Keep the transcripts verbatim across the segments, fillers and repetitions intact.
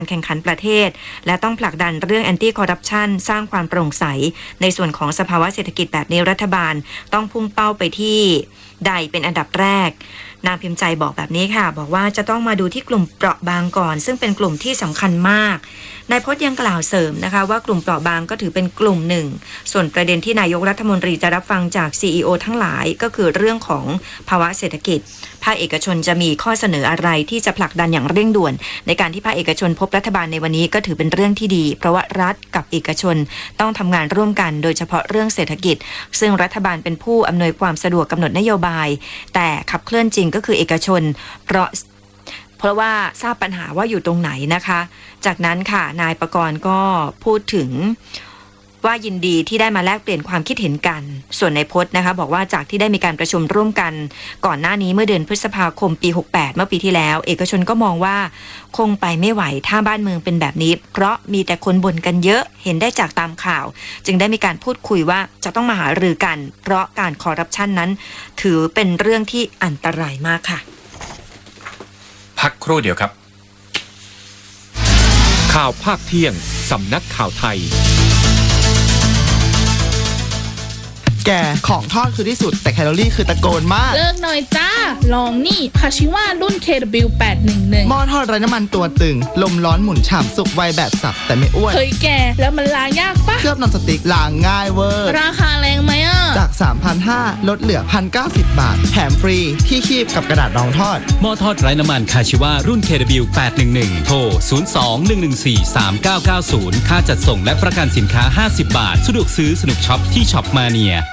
แข่งขันประเทศและต้องผลักดันเรื่องแอนตี้คอร์รัปชันสร้างความโปร่งใสในส่วนของสภาวะเศรษฐกิจแบบนี้รัฐบาลต้องพุ่งเป้าไปที่ใดเป็นอันดับแรกนางพิมพ์ใจบอกแบบนี้ค่ะบอกว่าจะต้องมาดูที่กลุ่มเปราะบางก่อนซึ่งเป็นกลุ่มที่สำคัญมากนายพจน์ยังกล่าวเสริมนะคะว่ากลุ่มเปราะบางก็ถือเป็นกลุ่มหนึ่งส่วนประเด็นที่นายกรัฐมนตรีจะรับฟังจาก ซี อี โอ ทั้งหลายก็คือเรื่องของภาวะเศรษฐกิจภาคเอกชนจะมีข้อเสนออะไรที่จะผลักดันอย่างเร่งด่วนในการที่ภาคเอกชนพบรัฐบาลในวันนี้ก็ถือเป็นเรื่องที่ดีเพราะว่ารัฐกับเอกชนต้องทำงานร่วมกันโดยเฉพาะเรื่องเศรษฐกิจซึ่งรัฐบาลเป็นผู้อำนวยความสะดวกกำหนดนโยบายแต่ขับเคลื่อนจริงก็คือเอกชนเพราะเพราะว่าทราบปัญหาว่าอยู่ตรงไหนนะคะจากนั้นค่ะนายประกรณ์ก็พูดถึงว่ายินดีที่ได้มาแลกเปลี่ยนความคิดเห็นกันส่วนในพจน์นะคะบอกว่าจากที่ได้มีการประชุมร่วมกันก่อนหน้านี้เมื่อเดือนพฤษภาคมปีหกสิบแปดเมื่อปีที่แล้วเอกชนก็มองว่าคงไปไม่ไหวถ้าบ้านเมืองเป็นแบบนี้เพราะมีแต่คนบ่นกันเยอะเห็นได้จากตามข่าวจึงได้มีการพูดคุยว่าจะต้องมาหารือกันเพราะการคอร์รัปชันนั้นถือเป็นเรื่องที่อันตรายมากค่ะพักครู่เดียวครับข่าวภาคเที่ยงสำนักข่าวไทยแกของทอดคือที่สุดแต่แคลอรี่คือตะโกนมากเลิกหน่อยจ้าลองนี่คาชิวะรุ่น เค ดับเบิลยู แปดหนึ่งหนึ่งหม้อทอดไร้น้ำมันตัวตึงลมร้อนหมุนฉ่ำสุกไวแบบสับแต่ไม่อ้วนเฮ้ยแกแล้วมันล้างยากปะเคลือบนอนสติ๊กล้างง่ายเวอร์ราคาแรงไหมอ่ะจาก สามพันห้าร้อย ลดเหลือ หนึ่งพันเก้าสิบ บาทแถมฟรีที่คีบกับกระดาษรองทอดหม้อทอดไร้น้ำมันคาชิวะรุ่น เค ดับเบิลยู แปดหนึ่งหนึ่ง โทรศูนย์ สอง หนึ่ง หนึ่ง สี่ สาม เก้า เก้า ศูนย์ค่าจัดส่งและประกันสินค้าห้าสิบบาทสะดวกซื้อสนุกช็อปที่ช็อปมาเนีย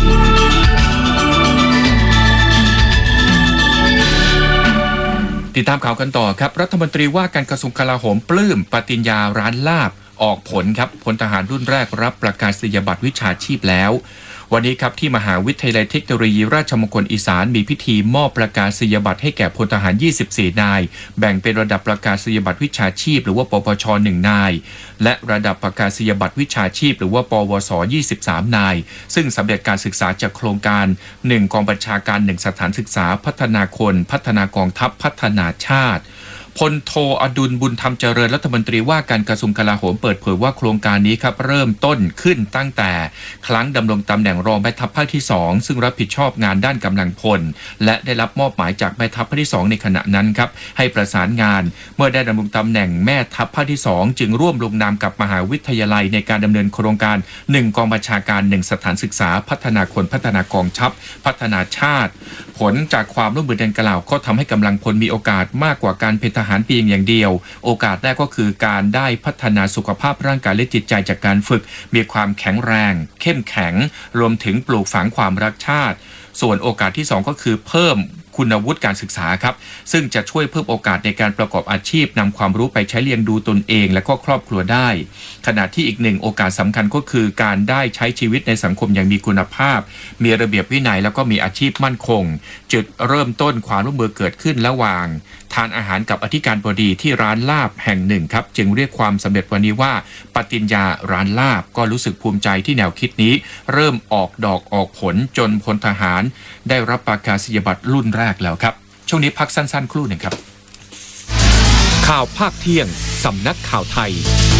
ติดตามข่าวกันต่อครับรัฐมนตรีว่าการกระทรวงกลาโหมปลื้มปฏิญญาร้านลาบออกผลครับพลทหารรุ่นแรกรับประกาศนียบัตรวิชาชีพแล้ววันนี้ครับที่มหาวิทยาลัยเทคโนโลยีราชมงคลอีสานมีพิธีมอบประกาศนียบัตรให้แก่พลทหารยี่สิบสี่นายแบ่งเป็นระดับประกาศนียบัตรวิชาชีพหรือว่าปปชหนึ่งนายและระดับประกาศนียบัตรวิชาชีพหรือว่าปวสยี่สิบสามนายซึ่งสำเร็จการศึกษาจากโครงการหนึ่งกองบัญชาการหนึ่งสถานศึกษาพัฒนาคนพัฒนากองทัพพัฒนาชาติพลโทอดุลบุญธรรมเจริญรัฐมนตรีว่าการกระทรวงกลาโหมเปิดเผยว่าโครงการนี้ครับเริ่มต้นขึ้นตั้งแต่ครั้งดำรงตำแหน่งรองแม่ทัพภาคที่สองซึ่งรับผิดชอบงานด้านกำลังพลและได้รับมอบหมายจากแม่ทัพภาคที่สองในขณะนั้นครับให้ประสานงานเมื่อได้ดำรงตำแหน่งแม่ทัพภาคที่สองจึงร่วมลงนามกับมหาวิทยาลัยในการดำเนินโครงการหนึ่งกองบัญชาการหนึ่งสถานศึกษาพัฒนาคนพัฒนากองทัพพัฒนาชาติผลจากความร่วมมือดังกล่าวก็ทำให้กำลังพลมีโอกาสมากกว่าการเป็นทหารเพียงอย่างเดียวโอกาสแรกก็คือการได้พัฒนาสุขภาพร่างกายและจิตใจจากการฝึกมีความแข็งแรงเข้มแข็งรวมถึงปลูกฝังความรักชาติส่วนโอกาสที่สองก็คือเพิ่มคุณวุฒิการศึกษาครับซึ่งจะช่วยเพิ่มโอกาสในการประกอบอาชีพนำความรู้ไปใช้เลี้ยงดูตนเองและก็ครอบครัวได้ขณะที่อีกหนึ่งโอกาสสำคัญก็คือการได้ใช้ชีวิตในสังคมอย่างมีคุณภาพมีระเบียบวินัยแล้วก็มีอาชีพมั่นคงจุดเริ่มต้นความร่วมมือเกิดขึ้นระหว่างทานอาหารกับอธิการบดีที่ร้านลาบแห่งหนึ่งครับจึงเรียกความสำเร็จวันนี้ว่าปฏิญญาร้านลาบก็รู้สึกภูมิใจที่แนวคิดนี้เริ่มออกดอกออกผลจนพลทหารได้รับประกาศนียบัตรรุ่นแรกแล้วครับช่วงนี้พักสั้นๆครู่หนึ่งครับข่าวภาคเที่ยงสำนักข่าวไทย